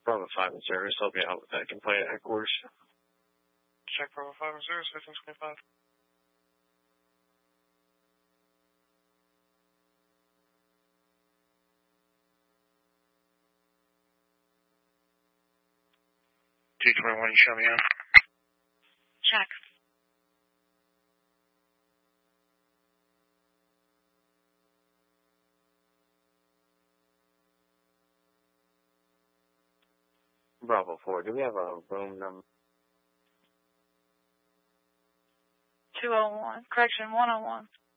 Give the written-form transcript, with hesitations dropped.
Bravo 5 in service. Help me out with that complaint at headquarters. Check Bravo 5 in service, 1525. T21, you show me out. Check. Bravo 4, do we have a room number? 201. Correction, 101.